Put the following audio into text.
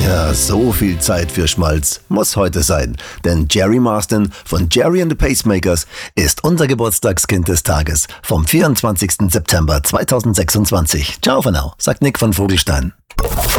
Ja, so viel Zeit für Schmalz muss heute sein. Denn Jerry Marsden von Jerry and the Pacemakers ist unser Geburtstagskind des Tages vom 24. September 2026. Ciao for now, sagt Nick von Vogelstein.